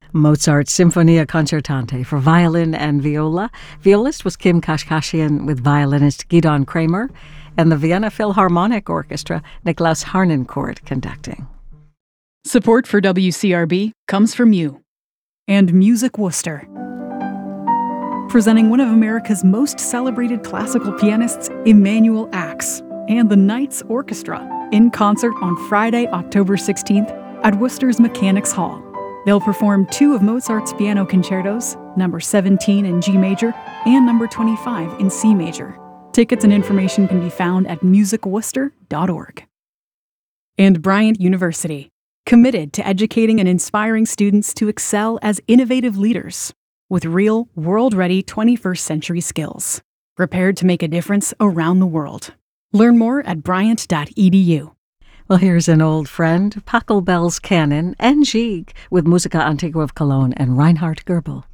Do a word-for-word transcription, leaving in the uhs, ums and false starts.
Mozart's Sinfonia Concertante for violin and viola. Violist was Kim Kashkashian with violinist Gidon Kramer, and the Vienna Philharmonic Orchestra, Niklaus Harnoncourt conducting. Support for W C R B comes from you and Music Worcester, presenting one of America's most celebrated classical pianists, Emanuel Ax, and the Knights Orchestra in concert on Friday, October sixteenth at Worcester's Mechanics Hall. They'll perform two of Mozart's piano concertos, number seventeen in G major and number twenty-five in C major. Tickets and information can be found at music worcester dot org. And Bryant University, committed to educating and inspiring students to excel as innovative leaders with real, world-ready twenty-first century skills, prepared to make a difference around the world. Learn more at bryant dot e d u. Well, here's an old friend, Pachelbel's Canon and Gigue with Musica Antigua of Cologne and Reinhard Goebel.